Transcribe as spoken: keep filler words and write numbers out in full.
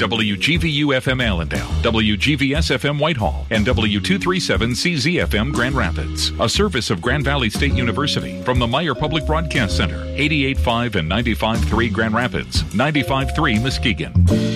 W G V U F M Allendale, W G V S F M Whitehall, and W two thirty-seven C Z F M Grand Rapids. A service of Grand Valley State University from the Meyer Public Broadcast Center, eighty-eight point five and ninety-five point three Grand Rapids, ninety-five point three Muskegon.